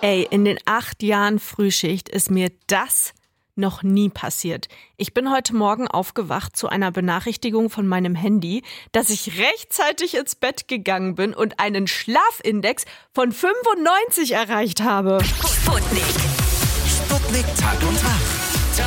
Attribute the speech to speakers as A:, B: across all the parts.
A: Ey, in den 8 Jahren Frühschicht ist mir das noch nie passiert. Ich bin heute Morgen aufgewacht zu einer Benachrichtigung von meinem Handy, dass ich rechtzeitig ins Bett gegangen bin und einen Schlafindex von 95 erreicht habe.
B: Sputnik. Sputnik Tag und Wach.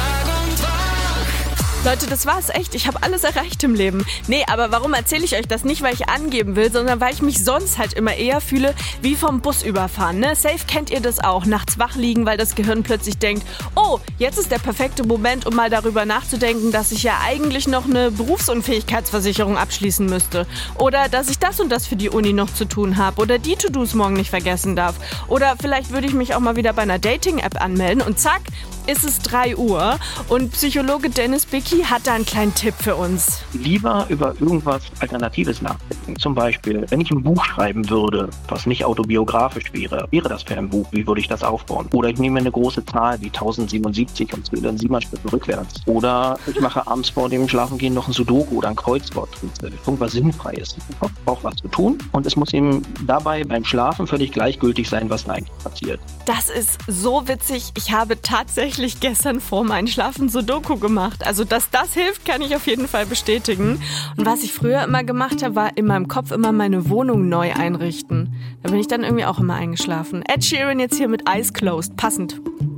A: Leute, das war's echt. Ich habe alles erreicht im Leben. Nee, aber warum erzähle ich euch das? Nicht, weil ich angeben will, sondern weil ich mich sonst halt immer eher fühle wie vom Bus überfahren. Ne? Safe kennt ihr das auch. Nachts wach liegen, weil das Gehirn plötzlich denkt, oh, jetzt ist der perfekte Moment, um mal darüber nachzudenken, dass ich ja eigentlich noch eine Berufsunfähigkeitsversicherung abschließen müsste. Oder dass ich das und das für die Uni noch zu tun habe. Oder die To-Dos morgen nicht vergessen darf. Oder vielleicht würde ich mich auch mal wieder bei einer Dating-App anmelden und zack, ist es 3 Uhr und Psychologe Dennis Bicki hat da einen kleinen Tipp für uns.
C: Lieber über irgendwas Alternatives nachdenken. Zum Beispiel, wenn ich ein Buch schreiben würde, was nicht autobiografisch wäre das für ein Buch? Wie würde ich das aufbauen? Oder ich nehme eine große Zahl wie 1077 und zähle dann 7 Schritte rückwärts. Oder ich mache abends vor dem Schlafengehen noch ein Sudoku oder ein Kreuzwort. Irgendwas Sinnfreies. Ich brauche was zu tun und es muss ihm dabei beim Schlafen völlig gleichgültig sein, was da eigentlich passiert.
A: Das ist so witzig. Ich habe tatsächlich gestern vor meinem Schlafen Sudoku gemacht. Also, dass das hilft, kann ich auf jeden Fall bestätigen. Und was ich früher immer gemacht habe, war in meinem Kopf immer meine Wohnung neu einrichten. Da bin ich dann irgendwie auch immer eingeschlafen. Ed Sheeran jetzt hier mit Eyes Closed. Passend.